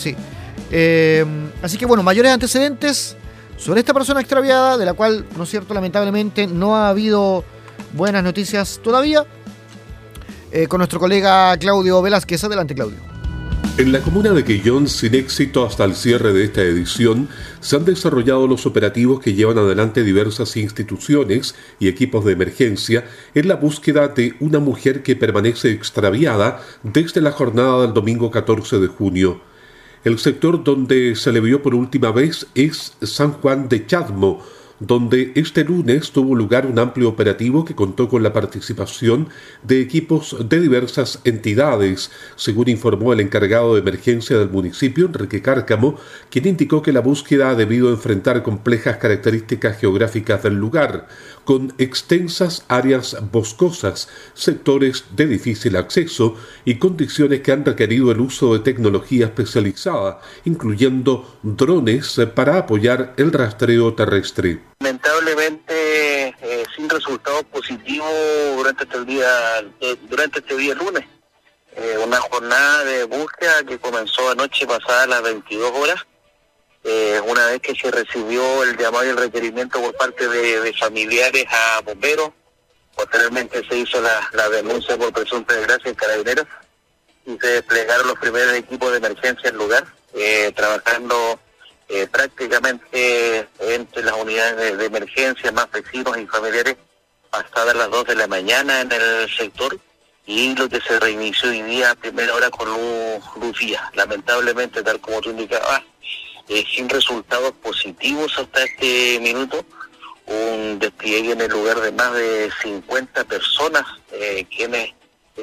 Sí. Así que bueno, mayores antecedentes sobre esta persona extraviada, de la cual, ¿no es cierto?, lamentablemente no ha habido buenas noticias todavía, con nuestro colega Claudio Velázquez. Adelante, Claudio. En la comuna de Quellón, sin éxito hasta el cierre de esta edición, se han desarrollado los operativos que llevan adelante diversas instituciones y equipos de emergencia en la búsqueda de una mujer que permanece extraviada desde la jornada del domingo 14 de junio. El sector donde se le vio por última vez es San Juan de Chadmo, donde este lunes tuvo lugar un amplio operativo que contó con la participación de equipos de diversas entidades, según informó el encargado de emergencia del municipio, Enrique Cárcamo, quien indicó que la búsqueda ha debido enfrentar complejas características geográficas del lugar, con extensas áreas boscosas, sectores de difícil acceso y condiciones que han requerido el uso de tecnología especializada, incluyendo drones para apoyar el rastreo terrestre. Lamentablemente, sin resultados positivos durante este día lunes. Una jornada de búsqueda que comenzó anoche pasada las 22 horas. Una vez que se recibió el llamado y el requerimiento por parte de familiares a bomberos, posteriormente se hizo la denuncia por presunta desgracia en Carabineros y se desplegaron los primeros equipos de emergencia en lugar, trabajando prácticamente entre las unidades de emergencia, más vecinos y familiares, pasadas las 2 de la mañana en el sector, y lo que se reinició hoy día a primera hora con luz guía. Lamentablemente, tal como tú indicabas, sin resultados positivos hasta este minuto, un despliegue en el lugar de más de 50 personas, quienes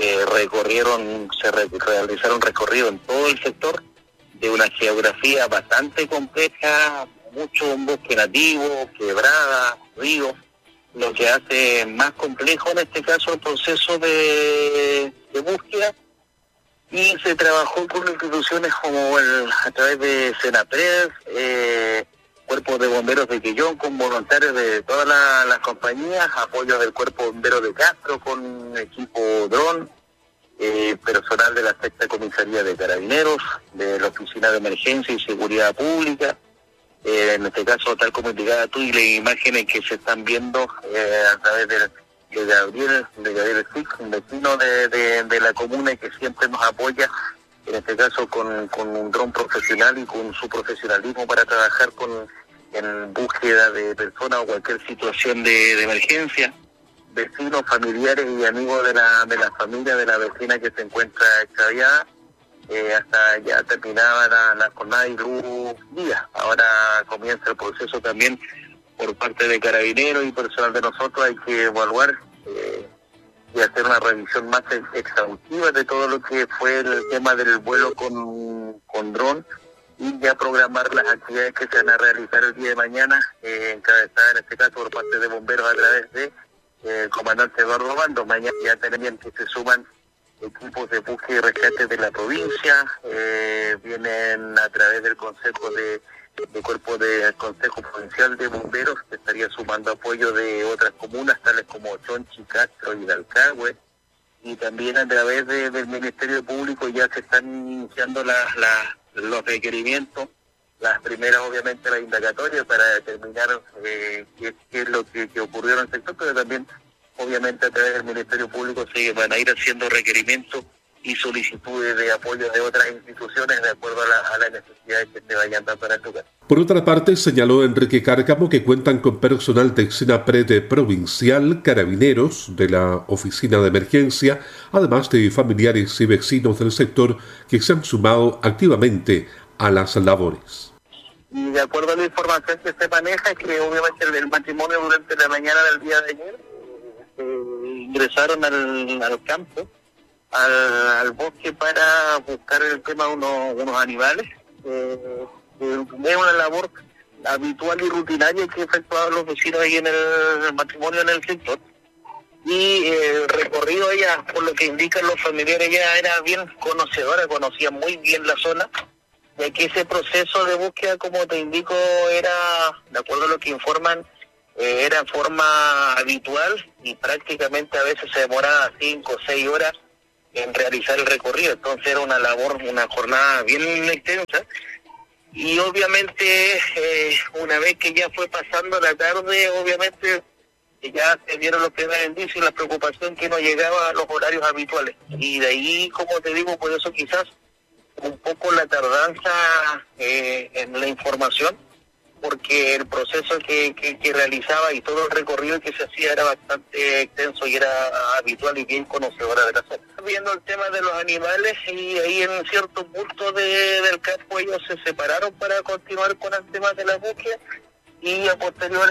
realizaron recorrido en todo el sector, de una geografía bastante compleja, mucho un bosque nativo, quebradas, ríos, lo que hace más complejo en este caso el proceso de búsqueda. Y se trabajó con instituciones como a través de Senapred, cuerpos de bomberos de Quellón, con voluntarios de todas las compañías, apoyo del cuerpo bombero de Castro con equipo dron, personal de la sexta comisaría de Carabineros, de la oficina de emergencia y seguridad pública, en este caso tal como indicaba tú, y las imágenes que se están viendo a través de Gabriel Six, un vecino de la comuna y que siempre nos apoya, en este caso con un dron profesional y con su profesionalismo para trabajar en búsqueda de personas o cualquier situación de emergencia. Vecinos, familiares y amigos de la familia de la vecina que se encuentra extraviada, hasta ya terminaba la jornada y luz guía. Ahora comienza el proceso también por parte de Carabineros y personal de nosotros. Hay que evaluar y hacer una revisión más exhaustiva de todo lo que fue el tema del vuelo con dron, y ya programar las actividades que se van a realizar el día de mañana, encabezada en este caso por parte de bomberos a través de el comandante Eduardo Bando. Mañana ya también que se suman equipos de búsqueda y rescate de la provincia, vienen a través del Consejo de Cuerpo del Consejo Provincial de Bomberos, que estaría sumando apoyo de otras comunas tales como Chonchi, Castro y Dalcahue, y también a través del Ministerio Público ya se están iniciando los requerimientos, las primeras obviamente las indagatorias para determinar qué es lo que ocurrió en el sector, pero también obviamente a través del Ministerio Público se van a ir haciendo requerimientos y solicitudes de apoyo de otras instituciones de acuerdo a las necesidades que se vayan dando en el lugar. Por otra parte, señaló Enrique Cárcamo que cuentan con personal de Senapred provincial, Carabineros, de la Oficina de Emergencia, además de familiares y vecinos del sector que se han sumado activamente a las labores. Y de acuerdo a la información que se maneja, es que obviamente el matrimonio durante la mañana del día de ayer ingresaron al campo, al bosque, para buscar el tema de unos animales. Es una labor habitual y rutinaria que efectuaban los vecinos ahí en el matrimonio en el sector. Y el recorrido ella, por lo que indican los familiares, ya era bien conocedora, conocía muy bien la zona, ya que ese proceso de búsqueda, como te indico, era, de acuerdo a lo que informan, era en forma habitual y prácticamente a veces se demoraba 5 o 6 horas en realizar el recorrido. Entonces era una jornada bien extensa. Y obviamente, una vez que ya fue pasando la tarde, obviamente ya se dieron los primeros indicios y la preocupación que no llegaba a los horarios habituales. Y de ahí, como te digo, por eso quizás un poco la tardanza en la información, porque el proceso que realizaba y todo el recorrido que se hacía era bastante extenso y era habitual y bien conocedora de la zona. Viendo el tema de los animales, y ahí en cierto punto del campo ellos se separaron para continuar con el tema de la búsqueda, y a posterior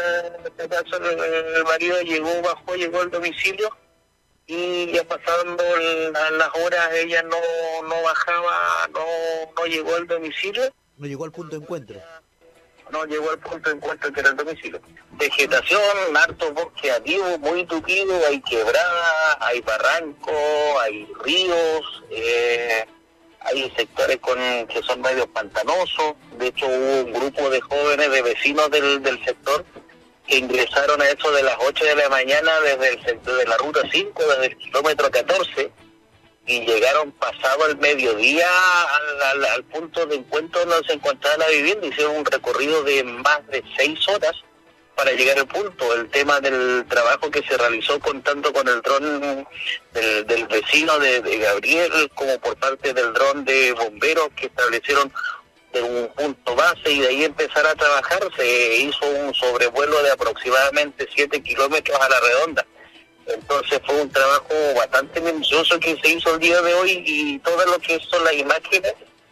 el marido llegó al domicilio, y ya pasando las horas ella no bajaba, no llegó al domicilio. No llegó al punto de encuentro. No llegó al punto de encuentro que era el domicilio. Vegetación, harto bosque activo, muy tupido, hay quebradas, hay barrancos, hay ríos, hay sectores que son medios pantanosos. De hecho hubo un grupo de jóvenes, de vecinos del sector, que ingresaron a eso de las 8 de la mañana desde el sector de la ruta 5, desde el kilómetro 14, y llegaron pasado el mediodía al punto de encuentro donde se encontraba la vivienda. Hicieron un recorrido de más de 6 horas para llegar al punto. El tema del trabajo que se realizó tanto con el dron del vecino de Gabriel, como por parte del dron de bomberos, que establecieron un punto base, y de ahí empezar a trabajar. Se hizo un sobrevuelo de aproximadamente 7 kilómetros a la redonda. Entonces fue un trabajo bastante minucioso que se hizo el día de hoy, y todo lo que son las imágenes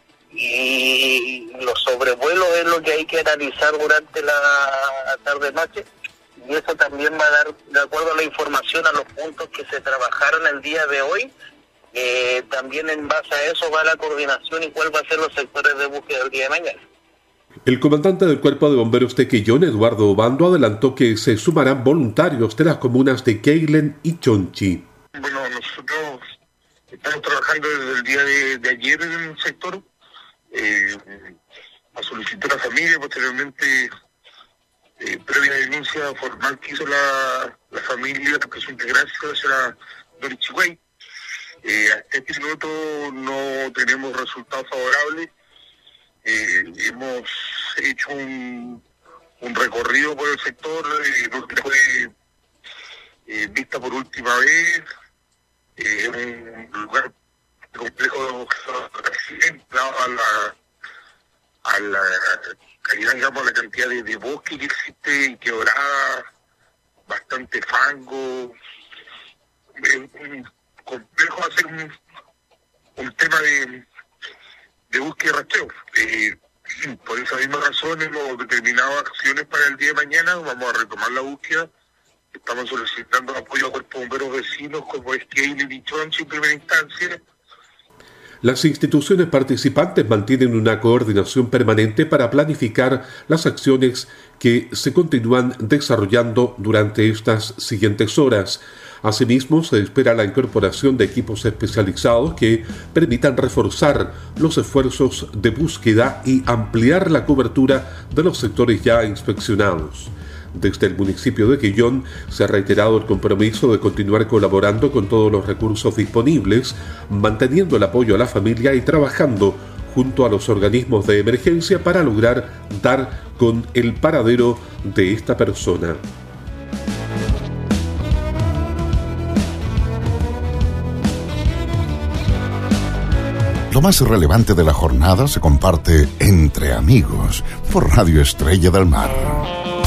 y los sobrevuelos es lo que hay que analizar durante la tarde-noche, y eso también va a dar, de acuerdo a la información, a los puntos que se trabajaron el día de hoy. También en base a eso va la coordinación y cuál va a ser los sectores de búsqueda el día de mañana. El comandante del Cuerpo de Bomberos Tequillón, Eduardo Obando, adelantó que se sumarán voluntarios de las comunas de Queilen y Chonchi. Bueno, nosotros estamos trabajando desde el día de ayer en el sector, a solicitar a la familia, posteriormente, previa denuncia formal que hizo la familia, la presunta gracia hacia la Don Chigüey. Hasta este minuto no tenemos resultados favorables. Hemos hecho un recorrido por el sector, donde fue vista por última vez, en un lugar complejo de accidente, a la calidad, digamos, la cantidad de bosque que existe, y quebrada, bastante fango. Es un complejo hacer un tema de búsqueda y rastreo. Por esa misma razón hemos determinado acciones para el día de mañana. Vamos a retomar la búsqueda. Estamos solicitando apoyo a cuerpos bomberos vecinos como es Queilen y Chonchi en primera instancia. Las instituciones participantes mantienen una coordinación permanente para planificar las acciones que se continúan desarrollando durante estas siguientes horas. Asimismo, se espera la incorporación de equipos especializados que permitan reforzar los esfuerzos de búsqueda y ampliar la cobertura de los sectores ya inspeccionados. Desde el municipio de Quellón se ha reiterado el compromiso de continuar colaborando con todos los recursos disponibles, manteniendo el apoyo a la familia y trabajando junto a los organismos de emergencia para lograr dar con el paradero de esta persona. Lo más relevante de la jornada se comparte entre amigos por Radio Estrella del Mar.